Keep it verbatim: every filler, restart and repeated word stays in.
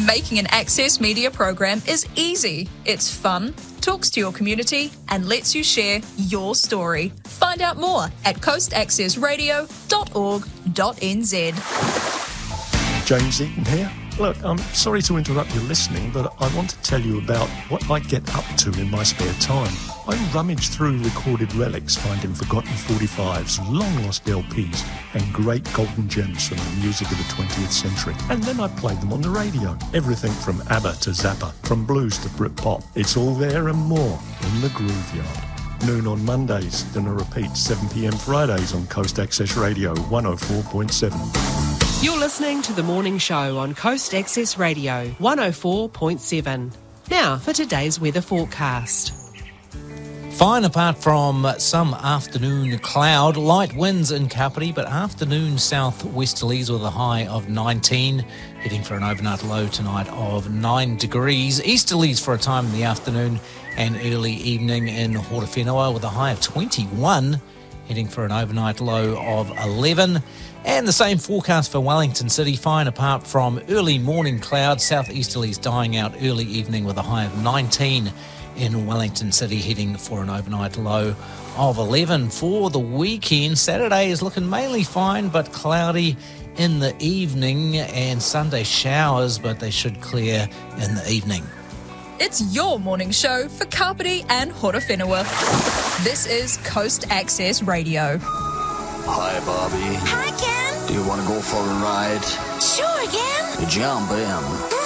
Making an Access Media program is easy. It's fun, talks to your community, and lets you share your story. Find out more at coast access radio dot org dot n z. James Eaton here. Look, I'm sorry to interrupt your listening, but I want to tell you about what I get up to in my spare time. I rummage through recorded relics, finding forgotten forty-fives, long-lost L Ps, and great golden gems from the music of the twentieth century. And then I play them on the radio. Everything from ABBA to Zappa, from blues to Britpop. It's all there and more in the Grooveyard. Noon on Mondays, then a repeat seven p m Fridays on Coast Access Radio one oh four point seven. You're listening to The Morning Show on Coast Access Radio one oh four point seven. Now for today's weather forecast. Fine apart from some afternoon cloud, light winds in Kapiti, but afternoon southwesterlies with a high of nineteen, heading for an overnight low tonight of nine degrees. Easterlies for a time in the afternoon and early evening in Horowhenua with a high of twenty-one, heading for an overnight low of eleven. And the same forecast for Wellington City, fine apart from early morning clouds, southeasterlies dying out early evening with a high of nineteen in Wellington City, heading for an overnight low of eleven. For the weekend, Saturday is looking mainly fine but cloudy in the evening, and Sunday showers, but they should clear in the evening. It's your morning show for Kapiti and Horowhenua. This is Coast Access Radio. Hi, Bobby. Hi, Ken. Do you want to go for a ride? Sure, Ken. Jump in.